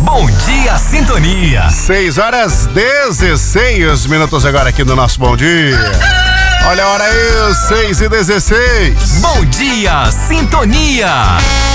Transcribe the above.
Bom Dia Sintonia. 6h16 agora aqui no nosso Bom Dia. Olha a hora aí, 6h16. Bom Dia Sintonia.